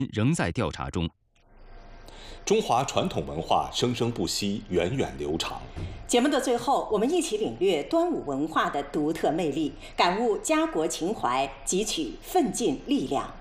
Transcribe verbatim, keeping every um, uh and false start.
仍在调查中。 中华传统文化生生不息，源远流长。 节目的最后，我们一起领略端午文化的独特魅力，感悟家国情怀，汲取奋进力量。